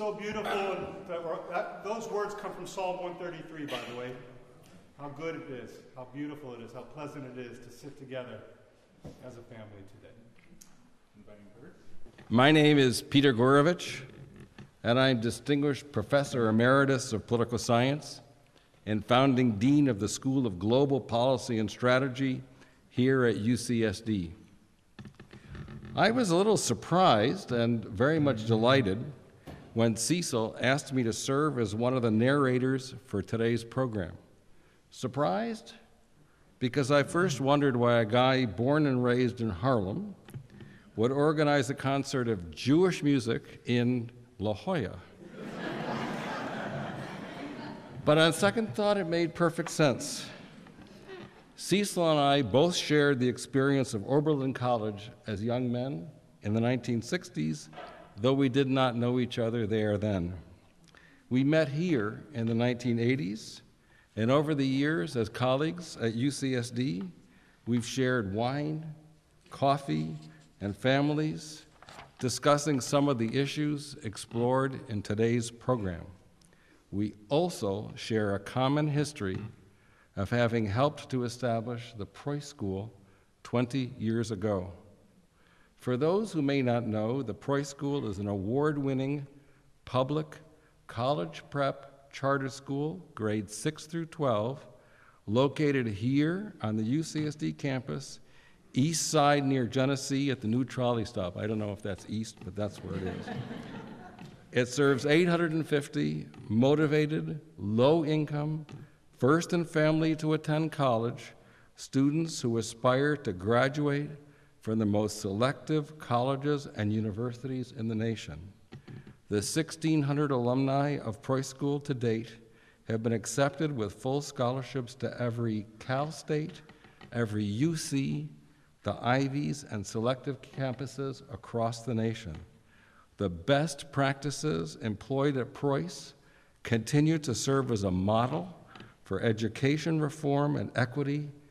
so beautiful, and those words come from Psalm 133, by the way. How good it is, how beautiful it is, how pleasant it is to sit together as a family today. Inviting Bert. My name is Peter Gorovich, and I'm Distinguished Professor Emeritus of Political Science and founding Dean of the School of Global Policy and Strategy here at UCSD. I was a little surprised and very much delighted when Cecil asked me to serve as one of the narrators for today's program. Surprised? Because I first wondered why a guy born and raised in Harlem would organize a concert of Jewish music in La Jolla. But on second thought, it made perfect sense. Cecil and I both shared the experience of Oberlin College as young men in the 1960s, though we did not know each other there then. We met here in the 1980s, and over the years as colleagues at UCSD, we've shared wine, coffee, and families, discussing some of the issues explored in today's program. We also share a common history of having helped to establish the Preuss School 20 years ago. For those who may not know, the Preuss School is an award-winning public college prep charter school, grades 6 through 12, located here on the UCSD campus, east side near Genesee at the new trolley stop. I don't know if that's east, but that's where it is. It serves 850 motivated, low-income, first in family to attend college students who aspire to graduate from the most selective colleges and universities in the nation. The 1,600 alumni of Preuss School to date have been accepted with full scholarships to every Cal State, every UC, the Ivies, and selective campuses across the nation. The best practices employed at Preuss continue to serve as a model for education reform and equity